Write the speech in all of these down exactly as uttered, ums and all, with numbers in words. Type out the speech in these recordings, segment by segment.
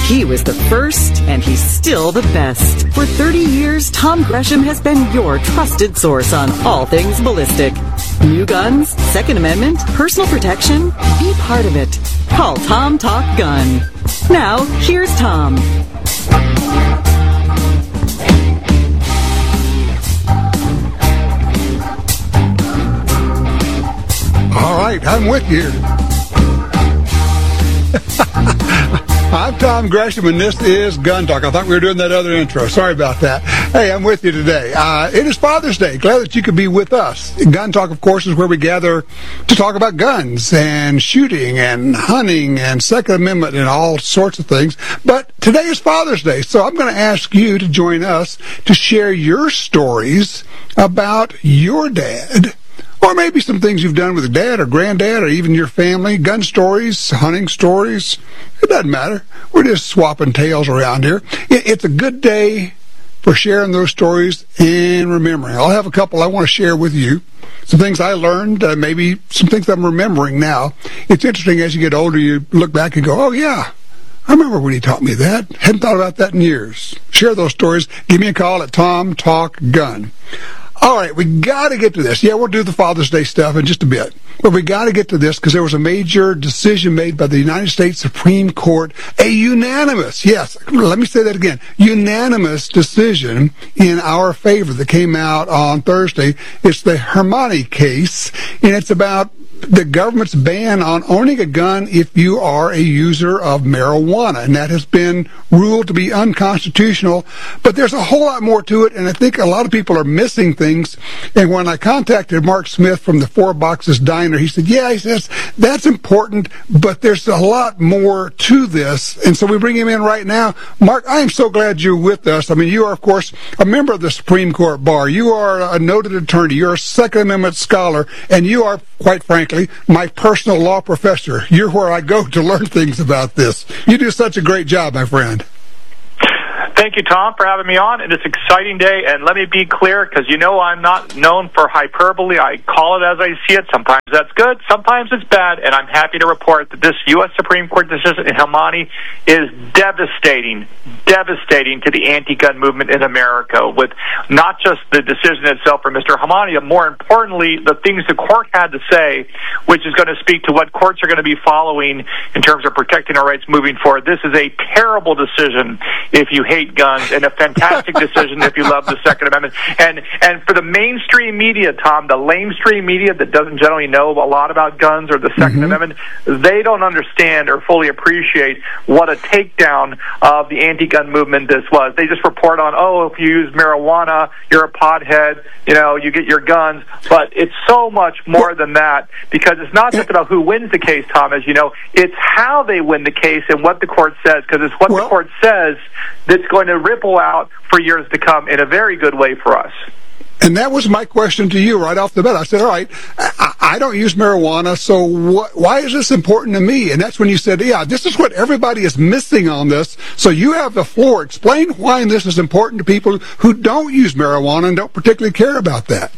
He was the first, and he's still the best. For thirty years, Tom Gresham has been your trusted source on all things ballistic. New guns, Second Amendment, personal protection. Be part of it. Call Tom Talk Gun. Now, here's Tom. All right, I'm with you. I'm Tom Gresham, and this is Gun Talk. I thought we were doing that other intro. Sorry about that. Hey, I'm with you today. Uh, it is Father's Day. Glad that you could be with us. Gun Talk, of course, is where we gather to talk about guns and shooting and hunting and Second Amendment and all sorts of things. But today is Father's Day, so I'm going to ask you to join us to share your stories about your dad. Or maybe some things you've done with dad or granddad or even your family. Gun stories, hunting stories. It doesn't matter. We're just swapping tales around here. It's a good day for sharing those stories and remembering. I'll have a couple I want to share with you. Some things I learned, uh, maybe some things I'm remembering now. It's interesting as you get older, you look back and go, oh, yeah, I remember when he taught me that. Hadn't thought about that in years. Share those stories. Give me a call at Tom Talk Gun. All right, we got to get to this. Yeah, we'll do the Father's Day stuff in just a bit. But we got to get to this because there was a major decision made by the United States Supreme Court, a unanimous, yes, let me say that again, unanimous decision in our favor that came out on Thursday. It's the Hamani case, and it's about the government's ban on owning a gun if you are a user of marijuana, and that has been ruled to be unconstitutional. But there's a whole lot more to it, and I think a lot of people are missing things. And when I contacted Mark Smith from the Four Boxes Diner, he said, yeah, he says, that's important, but there's a lot more to this. And so we bring him in right now. Mark, I am so glad you're with us. I mean, you are, of course, a member of the Supreme Court Bar. You are a noted attorney. You're a Second Amendment scholar, and you are, quite frankly, my personal law professor. You're where I go to learn things about this. You do such a great job, my friend. Thank you, Tom, for having me on. It is an exciting day, and let me be clear, because you know I'm not known for hyperbole. I call it as I see it. Sometimes that's good, sometimes it's bad, and I'm happy to report that this U S Supreme Court decision in Hamani is devastating, devastating to the anti-gun movement in America, with not just the decision itself for Mister Hamani, but more importantly, the things the court had to say, which is going to speak to what courts are going to be following in terms of protecting our rights moving forward. This is a terrible decision if you hate guns, and a fantastic decision if you love the Second Amendment. And and for the mainstream media, Tom, the lamestream media that doesn't generally know a lot about guns or the Second mm-hmm. Amendment, they don't understand or fully appreciate what a takedown of the anti-gun movement this was. They just report on, oh, if you use marijuana, you're a pothead, you know, you get your guns. But it's so much more than that, because it's not just about who wins the case, Tom, as you know. It's how they win the case and what the court says, because it's what well, the court says that's going to ripple out for years to come in a very good way for us. And that was my question to you right off the bat. I said, all right, I, I don't use marijuana, so what, why is this important to me? And that's when you said, yeah, this is what everybody is missing on this. So you have the floor. Explain why this is important to people who don't use marijuana and don't particularly care about that.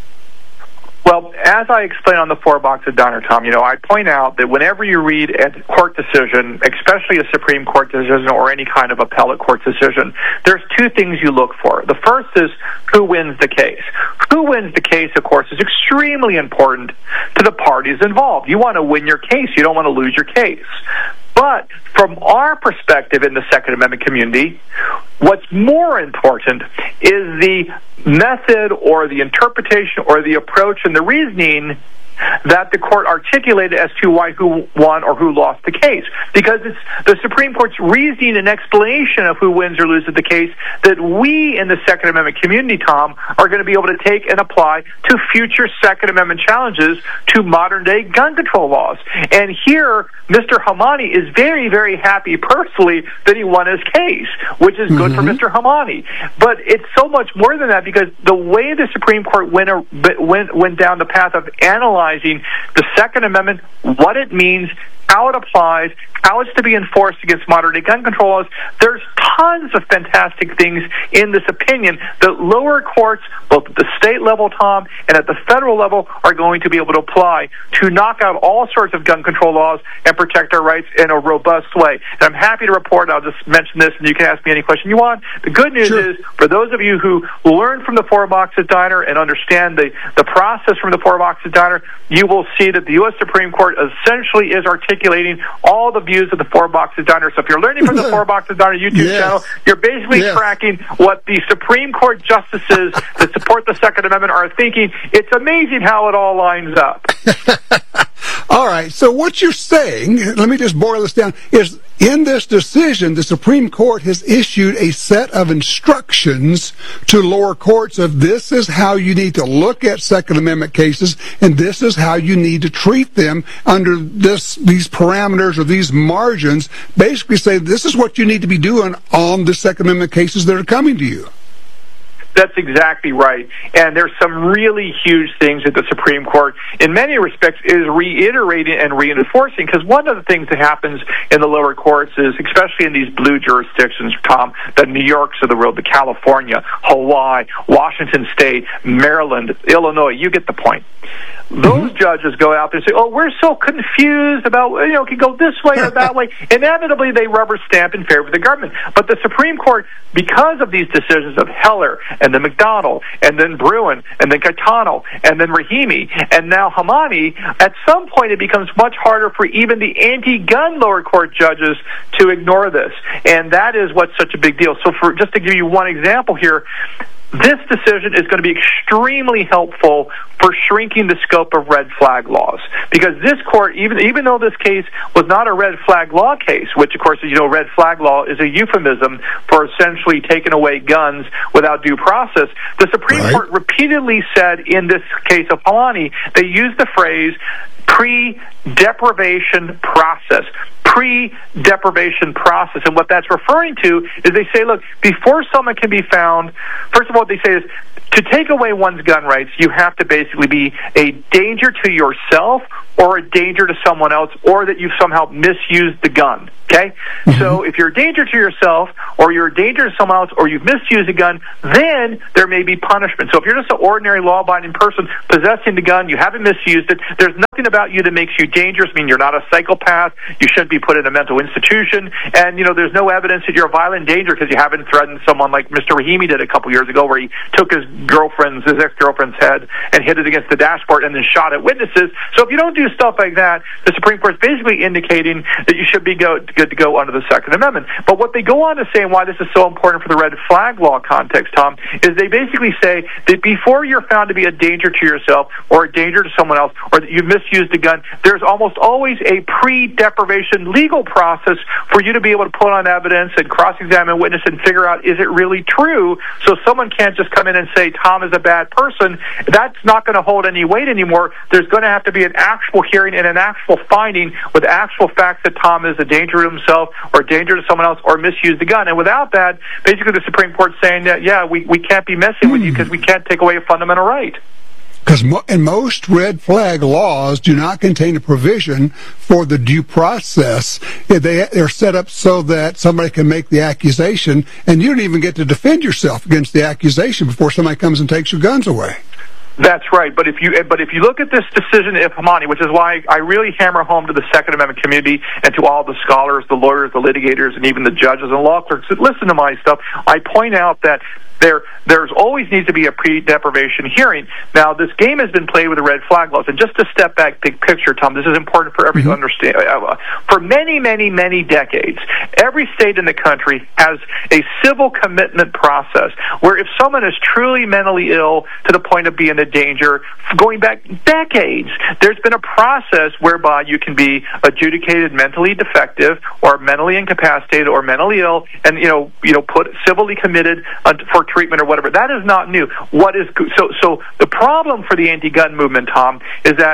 Well, as I explained on the Four Boxes Diner, Tom, you know, I point out that whenever you read a court decision, especially a Supreme Court decision or any kind of appellate court decision, there's two things you look for. The first is who wins the case. Who wins the case, of course, is extremely important to the parties involved. You want to win your case. You don't want to lose your case. But from our perspective in the Second Amendment community, what's more important is the method or the interpretation or the approach and the reasoning that the court articulated as to why who won or who lost the case. Because it's the Supreme Court's reasoning and explanation of who wins or loses the case that we in the Second Amendment community, Tom, are going to be able to take and apply to future Second Amendment challenges to modern-day gun control laws. And here, Mister Hamani is very, very happy personally that he won his case, which is good mm-hmm. for Mister Hamani. But it's so much more than that, because the way the Supreme Court went, went, went down the path of analyzing emphasizing the Second Amendment, what it means, how it applies, how it's to be enforced against modern-day gun control laws. There's tons of fantastic things in this opinion that lower courts, both at the state level, Tom, and at the federal level, are going to be able to apply to knock out all sorts of gun control laws and protect our rights in a robust way. And I'm happy to report, I'll just mention this, and you can ask me any question you want. The good news Sure. is, for those of you who learn from the Four Boxes Diner and understand the, the process from the Four Boxes Diner, you will see that the U S Supreme Court essentially is articulating all the views of the Four Boxes Diner. So if you're learning from the Four Boxes Diner YouTube Yes. channel, you're basically Yes. tracking what the Supreme Court justices that support the Second Amendment are thinking. It's amazing how it all lines up. All right, so what you're saying, let me just boil this down, is in this decision, the Supreme Court has issued a set of instructions to lower courts of this is how you need to look at Second Amendment cases, and this is how you need to treat them under this these parameters or these margins. Basically say this is what you need to be doing on the Second Amendment cases that are coming to you. That's exactly right. And there's some really huge things that the Supreme Court, in many respects, is reiterating and reinforcing. Because one of the things that happens in the lower courts is, especially in these blue jurisdictions, Tom, the New Yorks of the world, the California, Hawaii, Washington State, Maryland, Illinois, you get the point. Those mm-hmm. judges go out there and say, oh, we're so confused about, you know, it can go this way or that way. Inevitably, they rubber stamp in favor of the government. But the Supreme Court, because of these decisions of Heller and then McDonald and then Bruin and then Caetano and then Rahimi and now Hamani, at some point it becomes much harder for even the anti-gun lower court judges to ignore this. And that is what's such a big deal. So for just to give you one example here, this decision is going to be extremely helpful for shrinking the scope of red flag laws. Because this court, even even though this case was not a red flag law case, which, of course, as you know, red flag law is a euphemism for essentially taking away guns without due process, the Supreme Right. Court repeatedly said in this case of Polanyi, they used the phrase pre-deprivation process. Pre-deprivation process. And what that's referring to is they say, look, before someone can be found, first of all, what they say is, to take away one's gun rights, you have to basically be a danger to yourself or a danger to someone else, or that you've somehow misused the gun. Okay? Mm-hmm. So if you're a danger to yourself, or you're a danger to someone else, or you've misused a gun, then there may be punishment. So if you're just an ordinary law-abiding person possessing the gun, you haven't misused it, there's nothing about you that makes you dangerous. I mean, you're not a psychopath, you shouldn't be put in a mental institution, and, you know, there's no evidence that you're a violent danger because you haven't threatened someone like Mister Rahimi did a couple years ago, where he took his girlfriend's, his ex-girlfriend's head and hit it against the dashboard and then shot at witnesses. So if you don't do stuff like that, the Supreme Court is basically indicating that you should be go, good to go under the Second Amendment. But what they go on to say, and why this is so important for the red flag law context, Tom, is they basically say that before you're found to be a danger to yourself or a danger to someone else, or that you've misused a gun, there's almost always a pre-deprivation legal process for you to be able to put on evidence and cross-examine witness and figure out, is it really true? So someone can't just come in and say Tom is a bad person. That's not going to hold any weight anymore. There's going to have to be an actual hearing and an actual finding with actual facts that Tom is a danger to himself or a danger to someone else or misused the gun. And without that, basically the Supreme Court's saying that, yeah, we, we can't be messing with you because we can't take away a fundamental right. Because mo- and most red flag laws do not contain a provision for the due process. They, they're set up so that somebody can make the accusation, and you don't even get to defend yourself against the accusation before somebody comes and takes your guns away. That's right, but if you but if you look at this decision of Hamani, which is why I really hammer home to the Second Amendment community and to all the scholars, the lawyers, the litigators, and even the judges and law clerks that listen to my stuff, I point out that There, there's always needs to be a pre-deprivation hearing. Now, this game has been played with the red flag laws. And just to step back, big picture, Tom, this is important for everyone mm-hmm. to understand. Uh, for many, many, many decades, every state in the country has a civil commitment process where if someone is truly mentally ill to the point of being a danger, going back decades, there's been a process whereby you can be adjudicated mentally defective or mentally incapacitated or mentally ill, and you know, you know, put civilly committed uh, for treatment or whatever. That is not new. What is so? So the problem for the anti-gun movement, Tom, is that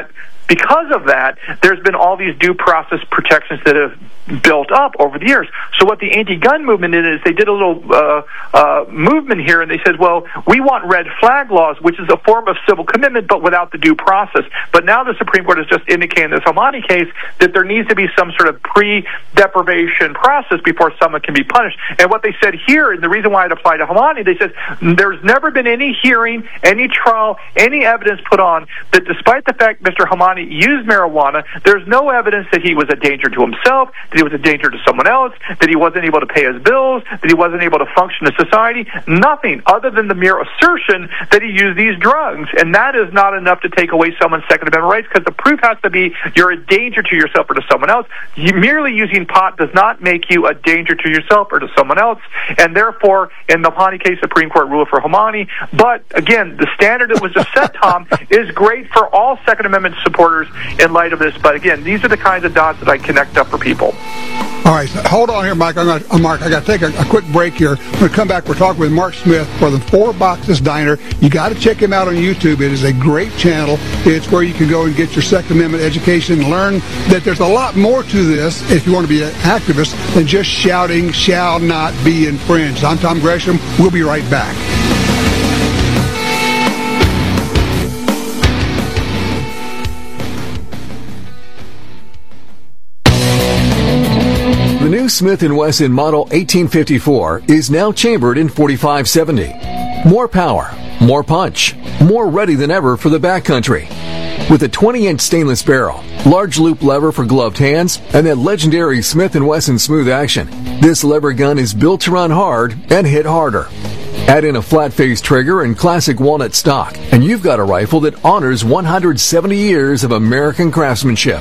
because of that, there's been all these due process protections that have built up over the years. So what the anti-gun movement did is they did a little uh, uh, movement here, and they said, well, we want red flag laws, which is a form of civil commitment, but without the due process. But now the Supreme Court has just indicated in this Hamani case that there needs to be some sort of pre-deprivation process before someone can be punished. And what they said here, and the reason why it applied to Hamani, they said there's never been any hearing, any trial, any evidence put on that despite the fact Mister Hamani used marijuana, there's no evidence that he was a danger to himself, that he was a danger to someone else, that he wasn't able to pay his bills, that he wasn't able to function in society. Nothing other than the mere assertion that he used these drugs. And that is not enough to take away someone's Second Amendment rights, because the proof has to be you're a danger to yourself or to someone else. You, merely using pot does not make you a danger to yourself or to someone else. And therefore, in the Hamani case, Supreme Court ruled for Hamani. But again, the standard that was just set, Tom, is great for all Second Amendment supporters in light of this. But again, these are the kinds of dots that I connect up for people. All right, so hold on here, Mike. I'm gonna, uh, Mark, I got to take a, a quick break here. We're going to come back. We're talking with Mark Smith for the Four Boxes Diner. You got to check him out on YouTube. It is a great channel. It's where you can go and get your Second Amendment education and learn that there's a lot more to this if you want to be an activist than just shouting shall not be infringed. I'm Tom Gresham. We'll be right back. The new Smith and Wesson Model eighteen fifty-four is now chambered in forty-five seventy. More power, more punch, more ready than ever for the backcountry. With a twenty inch stainless barrel, large loop lever for gloved hands, and that legendary Smith and Wesson smooth action, this lever gun is built to run hard and hit harder. Add in a flat-face trigger and classic walnut stock, and you've got a rifle that honors one hundred seventy years of American craftsmanship.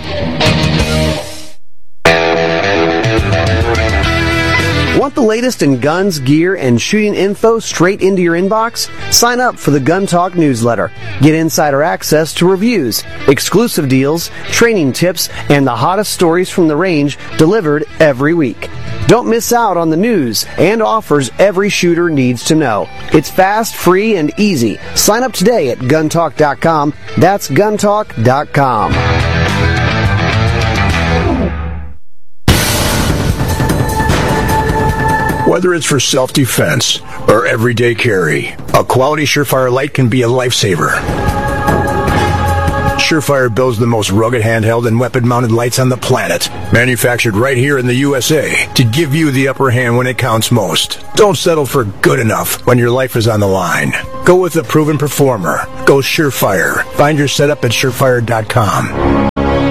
Want the latest in guns, gear, and shooting info straight into your inbox? Sign up for the Gun Talk newsletter. Get insider access to reviews, exclusive deals, training tips, and the hottest stories from the range delivered every week. Don't miss out on the news and offers every shooter needs to know. It's fast, free, and easy. Sign up today at gun talk dot com. That's gun talk dot com. Whether it's for self-defense or everyday carry, a quality Surefire light can be a lifesaver. Surefire builds the most rugged handheld and weapon-mounted lights on the planet, manufactured right here in the U S A to give you the upper hand when it counts most. Don't settle for good enough when your life is on the line. Go with a proven performer. Go Surefire. Find your setup at surefire dot com.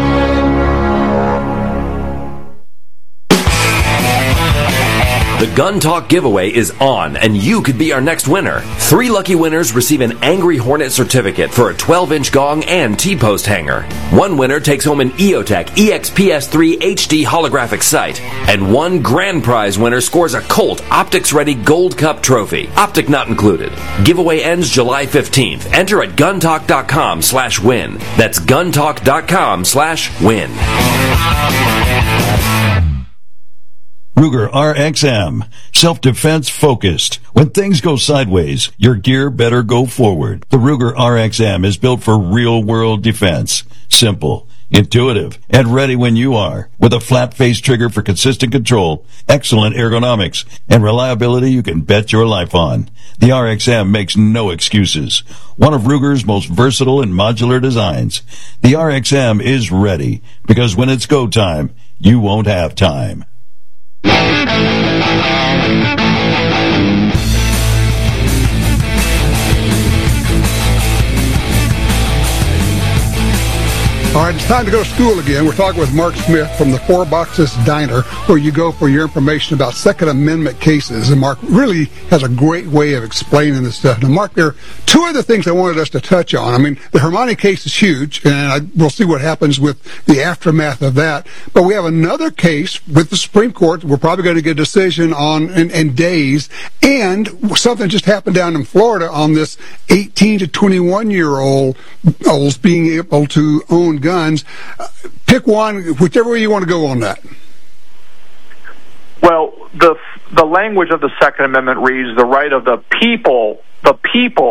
The Gun Talk giveaway is on, and you could be our next winner. Three lucky winners receive an Angry Hornet certificate for a twelve inch gong and T-post hanger. One winner takes home an EOTech E X P S three H D holographic sight. And one grand prize winner scores a Colt Optics-ready Gold Cup trophy. Optic not included. Giveaway ends July fifteenth. Enter at gun talk dot com slash win. That's gun talk dot com slash win. Ruger R X M, self-defense focused. When things go sideways, your gear better go forward. The Ruger R X M is built for real-world defense. Simple, intuitive, and ready when you are. With a flat-face trigger for consistent control, excellent ergonomics, and reliability you can bet your life on. The R X M makes no excuses. One of Ruger's most versatile and modular designs. The R X M is ready, because when it's go time, you won't have time. All right, it's time to go to school again. We're talking with Mark Smith from the Four Boxes Diner, where you go for your information about Second Amendment cases. And Mark really has a great way of explaining this stuff. Now, Mark, there are two other things I wanted us to touch on. I mean, the Hamani case is huge, and I, we'll see what happens with the aftermath of that. But we have another case with the Supreme Court we're probably going to get a decision on in, in days. And something just happened down in Florida on this eighteen to twenty-one-year-old olds being able to own guns. Uh, pick one, whichever way you want to go on that. Well, the the language of the Second Amendment reads the right of the people, the people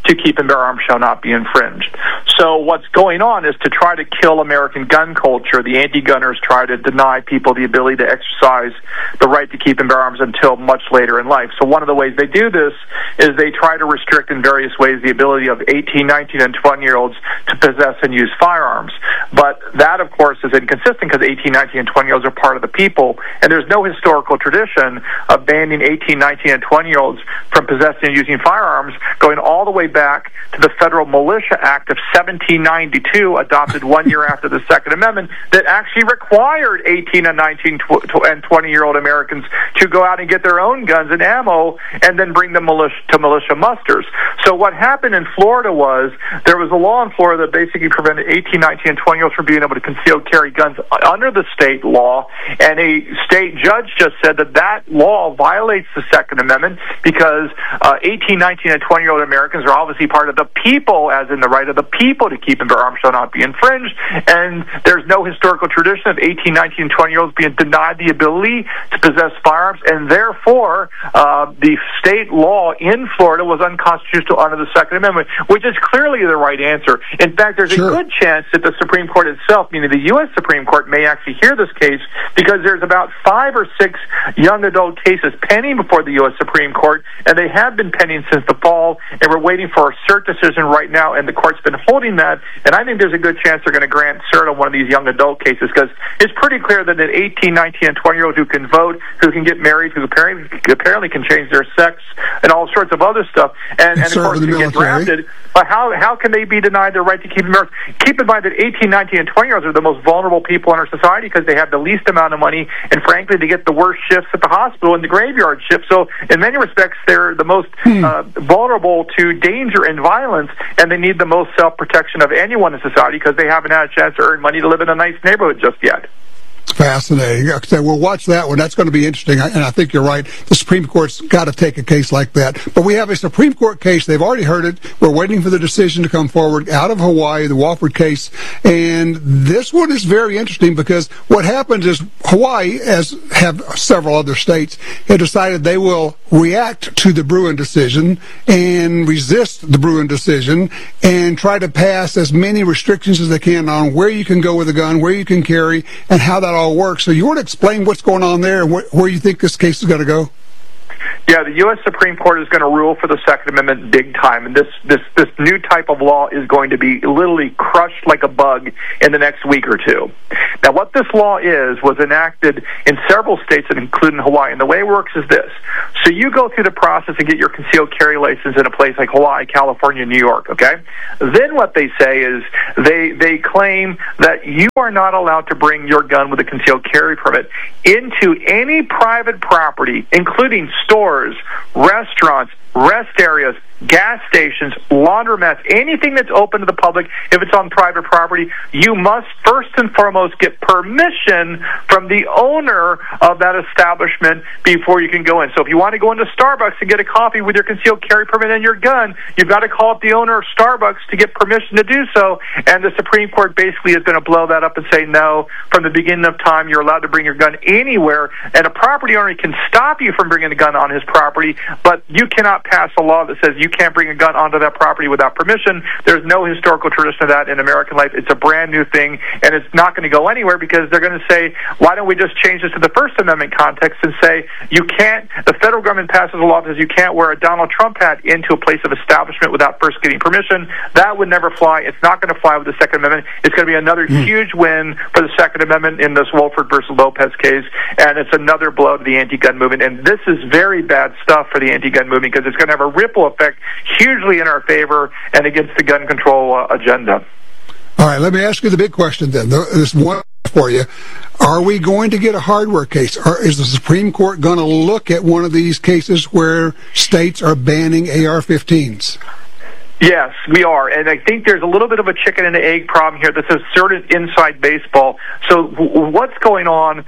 to keep and bear arms shall not be infringed. So what's going on is to try to kill American gun culture. The anti-gunners try to deny people the ability to exercise the right to keep and bear arms until much later in life. So one of the ways they do this is they try to restrict in various ways the ability of eighteen, nineteen, and twenty-year-olds to possess and use firearms. But that, of course, is inconsistent because eighteen, nineteen, and twenty-year-olds are part of the people, and there's no historical tradition of banning eighteen, nineteen, and twenty-year-olds from possessing and using firearms, going all the way back to the Federal Militia Act of seventeen ninety-two, adopted one year after the Second Amendment, that actually required eighteen and nineteen and twenty-year-old Americans to go out and get their own guns and ammo and then bring them militia, to militia musters. So what happened in Florida was there was a law in Florida that basically prevented eighteen, nineteen, and twenty-year-olds from being able to conceal carry guns under the state law, and a state judge just said that that law violates the Second Amendment because uh, eighteen, nineteen, and twenty-year-old Americans are obviously part of the people, as in the right of the people to keep and bear arms shall not be infringed, and there's no historical tradition of eighteen, nineteen, and twenty-year-olds being denied the ability to possess firearms, and therefore uh, the state law in Florida was unconstitutional under the Second Amendment, which is clearly the right answer. In fact, there's sure. a good chance that the Supreme Court itself, meaning the U S Supreme Court, may actually hear this case because there's about five or six young adult cases pending before the U S Supreme Court, and they have been pending since the fall, and we're waiting for a cert decision right now, and the court's been holding that, and I think there's a good chance they're going to grant cert on one of these young adult cases because it's pretty clear that an eighteen, nineteen, and twenty-year-old who can vote, who can get married, who apparently, apparently can change their sex, and all sorts of other stuff, and, and, and of course, can get drafted, but how, how can they be denied their right to keep and bear arms? Keep in mind that eighteen, nineteen, and twenty-year-olds are the most vulnerable people in our society because they have the least amount of money, and frankly, they get the worst shifts at the hospital and the graveyard shift. So, in many respects, they're the most hmm. uh, vulnerable to danger and violence, and they need the most self-protection of anyone in society because they haven't had a chance to earn money to live in a nice neighborhood just yet. Fascinating. Okay, we'll watch that one. That's going to be interesting, and I think you're right. The Supreme Court's got to take a case like that. But we have a Supreme Court case. They've already heard it. We're waiting for the decision to come forward out of Hawaii, the Wofford case. And this one is very interesting because what happens is Hawaii, as have several other states, have decided they will react to the Bruen decision and resist the Bruen decision and try to pass as many restrictions as they can on where you can go with a gun, where you can carry, and how that all works. So you want to explain what's going on there and wh- where you think this case is going to go? Yeah, the U S Supreme Court is going to rule for the Second Amendment big time, and this, this, this new type of law is going to be literally crushed like a bug in the next week or two. Now, what this law is was enacted in several states, including Hawaii, and the way it works is this. So you go through the process and get your concealed carry license in a place like Hawaii, California, New York, okay? Then what they say is they, they claim that you are not allowed to bring your gun with a concealed carry permit into any private property, including stores, restaurants, rest areas, gas stations, laundromats, anything that's open to the public, if it's on private property, you must first and foremost get permission from the owner of that establishment before you can go in. So if you want to go into Starbucks and get a coffee with your concealed carry permit and your gun, you've got to call up the owner of Starbucks to get permission to do so, and the Supreme Court basically is going to blow that up and say, no, from the beginning of time, you're allowed to bring your gun anywhere, and a property owner can stop you from bringing a gun on his property, but you cannot pass a law that says you can't bring a gun onto that property without permission. There's no historical tradition of that in American life. It's a brand new thing, and it's not going to go anywhere because they're going to say, why don't we just change this to the First Amendment context and say you can't, the federal government passes a law that says you can't wear a Donald Trump hat into a place of establishment without first getting permission. That would never fly. It's not going to fly with the Second Amendment. It's going to be another mm. huge win for the Second Amendment in this Wofford versus Lopez case, and it's another blow to the anti-gun movement. And this is very bad stuff for the anti-gun movement because it's going to have a ripple effect hugely in our favor and against the gun control uh, agenda. All right, let me ask you the big question then. There's one for you. Are we going to get a hardware case? Or is the Supreme Court going to look at one of these cases where states are banning A R fifteens? Yes, we are, and I think there's a little bit of a chicken and egg problem here. This is sort of inside baseball. So w- what's going on,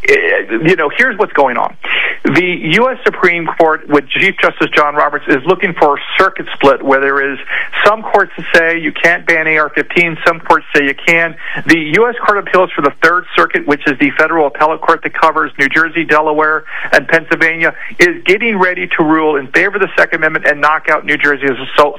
you know, here's what's going on. The U S Supreme Court, with Chief Justice John Roberts, is looking for a circuit split where there is some courts that say you can't ban A R fifteen, some courts say you can. The U S Court of Appeals for the Third Circuit, which is the federal appellate court that covers New Jersey, Delaware, and Pennsylvania, is getting ready to rule in favor of the Second Amendment and knock out New Jersey as a so- so-called a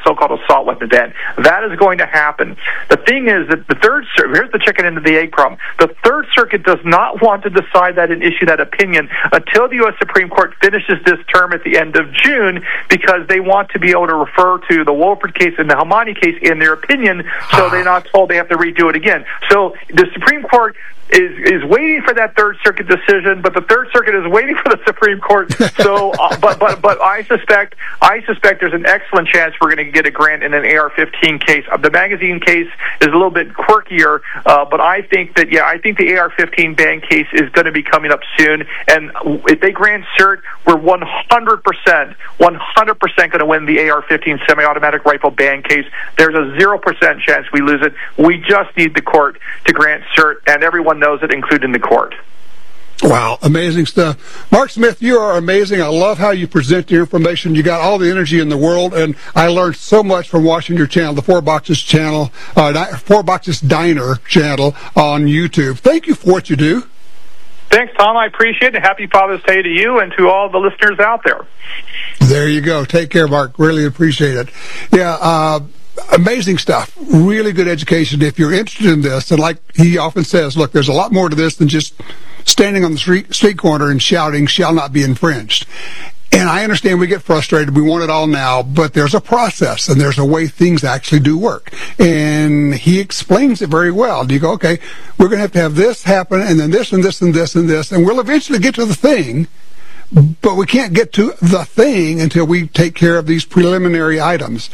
assault weapon ban. That is going to happen. The thing is that the third circuit, here's the chicken and the egg problem. The third circuit does not want to decide that and issue that opinion until the U S Supreme Court finishes this term at the end of June, because they want to be able to refer to the Wolford case and the Hamani case in their opinion, so they're not told they have to redo it again. So the Supreme Court is is waiting for that Third Circuit decision, but the Third Circuit is waiting for the Supreme Court. So, uh, but but but I suspect I suspect there's an excellent chance we're going to get a grant in an A R fifteen case. Uh, the magazine case is a little bit quirkier, uh, but I think that yeah, I think the A R fifteen ban case is going to be coming up soon. And if they grant cert, we're one hundred percent, one hundred percent going to win the A R fifteen semi-automatic rifle ban case. There's a zero percent chance we lose it. We just need the court to grant cert, and everyone knows it, including the court. Wow, amazing stuff. Mark Smith, you are amazing. I love how you present your information. You got all the energy in the world, and I learned so much from watching your channel, the Four Boxes channel, uh, Four Boxes Diner channel on YouTube. Thank you for what you do. Thanks, Tom. I appreciate it. Happy Father's Day to you and to all the listeners out there. There you go. Take care, Mark. Really appreciate it. Yeah, uh, amazing stuff. Really good education. If you're interested in this, and like he often says, look, there's a lot more to this than just standing on the street, street corner and shouting, shall not be infringed. And I understand we get frustrated. We want it all now, but there's a process and there's a way things actually do work. And he explains it very well. You go, okay, we're going to have to have this happen, and then this and this and this and this, and we'll eventually get to the thing, but we can't get to the thing until we take care of these preliminary items.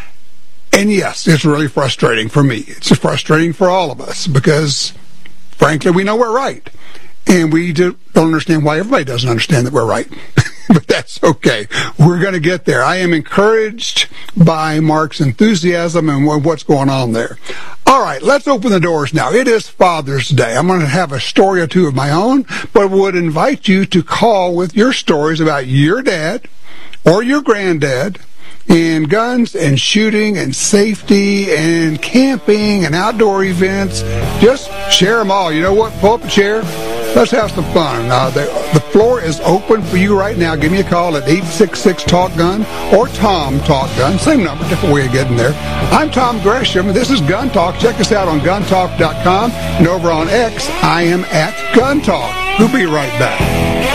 And yes, it's really frustrating for me. It's frustrating for all of us because, frankly, we know we're right. And we don't understand why everybody doesn't understand that we're right. But that's okay. We're going to get there. I am encouraged by Mark's enthusiasm and what's going on there. All right, let's open the doors now. It is Father's Day. I'm going to have a story or two of my own, but would invite you to call with your stories about your dad or your granddad and guns and shooting and safety and camping and outdoor events. Just share them all. You know what? Pull up a chair. Let's have some fun. Uh, the, the floor is open for you right now. Give me a call at eight six six, talk gun or Tom Talk Gun. Same number, different way of getting there. I'm Tom Gresham. This is Gun Talk. Check us out on gun talk dot com. And over on X, I am at Gun Talk. We'll be right back.